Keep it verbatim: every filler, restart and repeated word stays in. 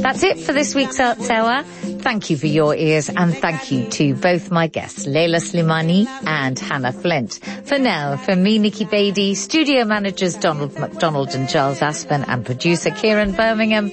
That's it for this week's Arts Hour. Thank you for your ears, and thank you to both my guests, Leila Slimani and Hannah Flint. For now, for me, Nikki Beattie, studio managers Donald McDonald and Giles Aspen, and producer Kieran Birmingham,